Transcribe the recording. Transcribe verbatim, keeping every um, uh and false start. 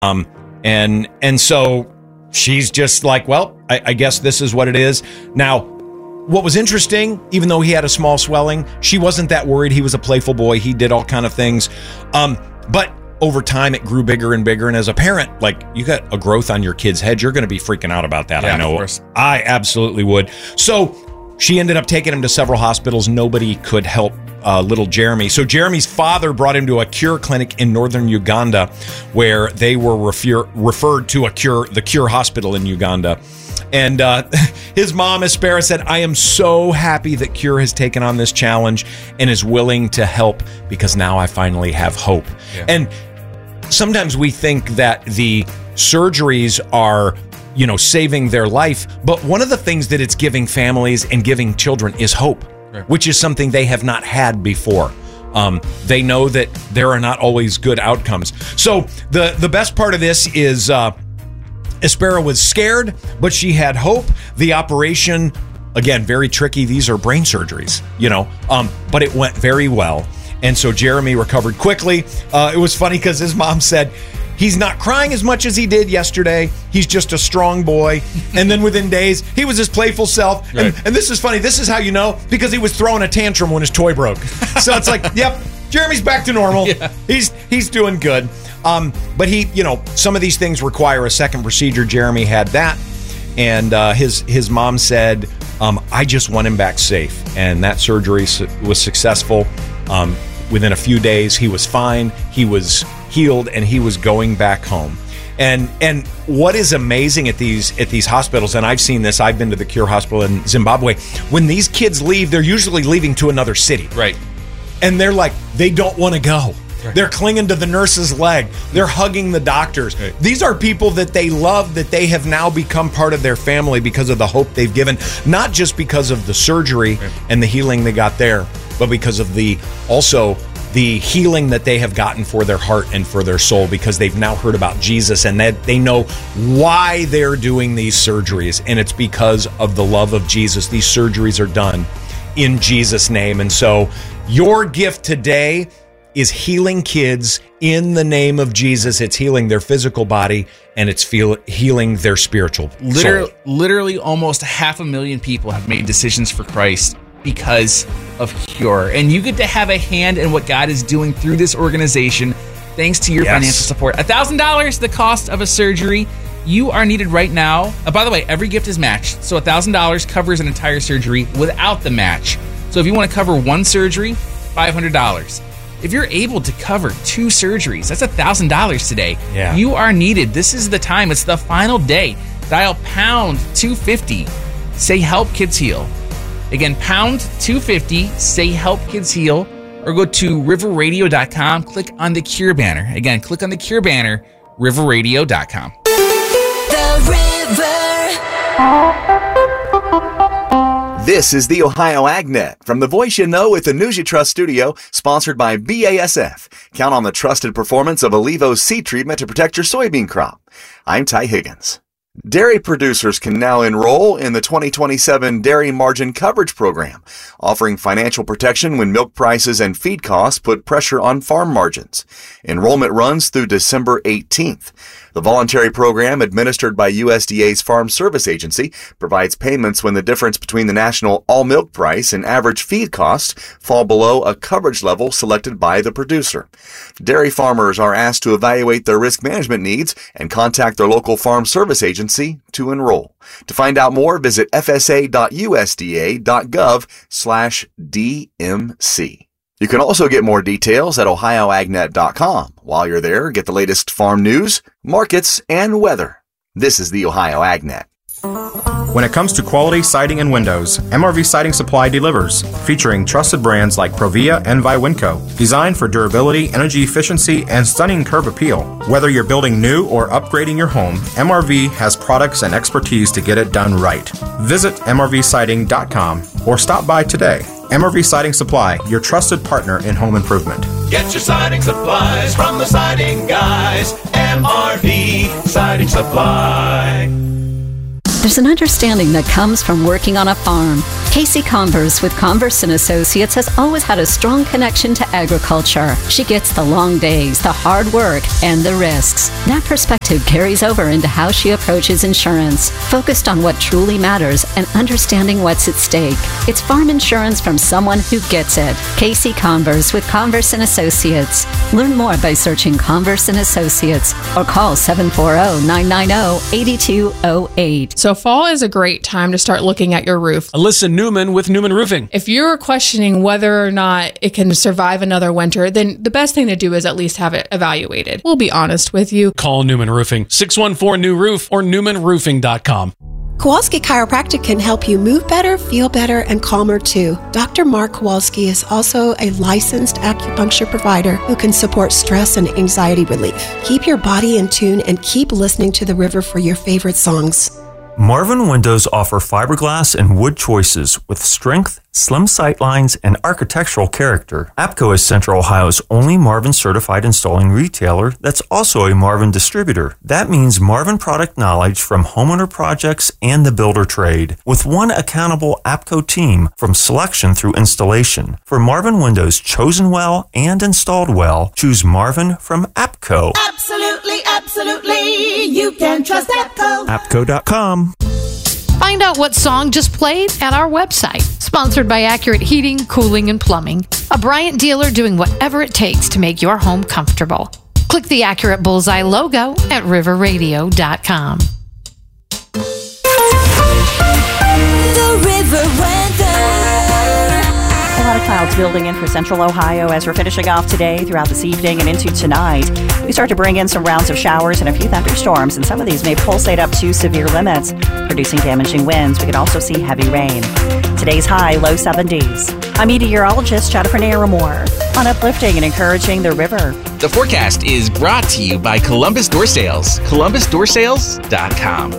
Um, and and so she's just like, well, I, I guess this is what it is. Now, what was interesting, even though he had a small swelling, she wasn't that worried. He was a playful boy. He did all kind of things. Um, but over time, it grew bigger and bigger. And as a parent, like, you got a growth on your kid's head, you're going to be freaking out about that. Yeah, I know. of course. I absolutely would. So she ended up taking him to several hospitals. Nobody could help uh, little Jeremy. So Jeremy's father brought him to a cure clinic in northern Uganda, where they were refer- referred to a cure, the Cure Hospital in Uganda. And uh, his mom, Aspera, said, I am so happy that Cure has taken on this challenge and is willing to help, because now I finally have hope. Yeah. And sometimes we think that the surgeries are, you know, saving their life. But one of the things that it's giving families and giving children is hope, right, which is something they have not had before. Um, they know that there are not always good outcomes. So the, the best part of this is uh, Aspera was scared, but she had hope. The operation, again, very tricky. These are brain surgeries, you know, um, but it went very well. And so Jeremy recovered quickly. Uh, it was funny because his mom said, he's not crying as much as he did yesterday. He's just a strong boy. And then within days, he was his playful self. Right. And, and this is funny. This is how you know, because he was throwing a tantrum when his toy broke. So it's like, yep, Jeremy's back to normal. Yeah. He's he's doing good. Um, but he, you know, some of these things require a second procedure. Jeremy had that. And uh, his, his mom said, um, I just want him back safe. And that surgery su- was successful. Um, within a few days, he was fine. He was healed, and he was going back home. And and what is amazing at these at these hospitals, and I've seen this, I've been to the Cure Hospital in Zimbabwe, when these kids leave, they're usually leaving to another city. Right. And they're like, they don't want to go. Right. They're clinging to the nurse's leg. They're hugging the doctors. Right. These are people that they love, that they have now become part of their family because of the hope they've given, not just because of the surgery right. and the healing they got there, but because of the also the healing that they have gotten for their heart and for their soul, because they've now heard about Jesus, and that they know why they're doing these surgeries. And it's because of the love of Jesus. These surgeries are done in Jesus' name. And so your gift today is healing kids in the name of Jesus. It's healing their physical body, and it's feel, healing their spiritual literally, soul. Literally almost half a million people have made decisions for Christ because of Cure. And you get to have a hand in what God is doing through this organization thanks to your yes. financial support. one thousand dollars the cost of a surgery. You are needed right now. Uh, by the way, every gift is matched. So one thousand dollars covers an entire surgery without the match. So if you want to cover one surgery, five hundred dollars. If you're able to cover two surgeries, that's one thousand dollars today. Yeah. You are needed. This is the time. It's the final day. Dial pound two fifty. Say Help Kids Heal. Again, pound two fifty. Say Help Kids Heal. Or go to river radio dot com. Click on the Cure banner. Again, click on the Cure banner, river radio dot com. The River. This is the Ohio AgNet from the voice you know with the News You Trust studio, sponsored by B A S F. Count on the trusted performance of Allevo seed treatment to protect your soybean crop. I'm Ty Higgins. Dairy producers can now enroll in the twenty twenty-seven Dairy Margin Coverage Program, offering financial protection when milk prices and feed costs put pressure on farm margins. Enrollment runs through December eighteenth. The voluntary program, administered by U S D A's Farm Service Agency, provides payments when the difference between the national all-milk price and average feed costs fall below a coverage level selected by the producer. Dairy farmers are asked to evaluate their risk management needs and contact their local Farm Service Agency to enroll. To find out more, visit f s a dot u s d a dot gov slash d m c. You can also get more details at ohio agnet dot com. While you're there, get the latest farm news, markets, and weather. This is the Ohio AgNet. When it comes to quality siding and windows, M R V Siding Supply delivers, featuring trusted brands like Provia and Viwinco, designed for durability, energy efficiency, and stunning curb appeal. Whether you're building new or upgrading your home, M R V has products and expertise to get it done right. Visit m r v siding dot com or stop by today. M R V Siding Supply, your trusted partner in home improvement. Get your siding supplies from the siding guys. M R V Siding Supply. There's an understanding that comes from working on a farm. Casey Converse with Converse and Associates has always had a strong connection to agriculture. She gets the long days, the hard work, and the risks. That perspective carries over into how she approaches insurance, focused on what truly matters and understanding what's at stake. It's farm insurance from someone who gets it. Casey Converse with Converse and Associates. Learn more by searching Converse and Associates or call seven four zero, nine nine zero, eight two zero eight. So fall is a great time to start looking at your roof. Alyssa Newman with Newman Roofing. If you're questioning whether or not it can survive another winter, then the best thing to do is at least have it evaluated. We'll be honest with you. Call Newman Roofing, six one four, new roof or newman roofing dot com. Kowalski Chiropractic can help you move better, feel better, and calmer too. Doctor Mark Kowalski is also a licensed acupuncture provider who can support stress and anxiety relief. Keep your body in tune and keep listening to the river for your favorite songs. Marvin Windows offer fiberglass and wood choices with strength, slim sightlines, and architectural character. APCO is Central Ohio's only Marvin certified installing retailer that's also a Marvin distributor. That means Marvin product knowledge from homeowner projects and the builder trade, with one accountable APCO team from selection through installation. For Marvin Windows chosen well and installed well, choose Marvin from APCO. Absolutely, absolutely, you can trust APCO. APCO dot com. Find out what song just played at our website. Sponsored by Accurate Heating, Cooling, and Plumbing. A Bryant dealer doing whatever it takes to make your home comfortable. Click the Accurate Bullseye logo at river radio dot com. The River Weather. A lot of clouds building in for Central Ohio as we're finishing off today, throughout this evening, and into tonight. We start to bring in some rounds of showers and a few thunderstorms, and some of these may pulsate up to severe limits, producing damaging winds. We could also see heavy rain. Today's high, low seventies. I'm meteorologist Jennifer Naramore on uplifting and encouraging the river. The forecast is brought to you by Columbus Door Sales, columbus door sales dot com.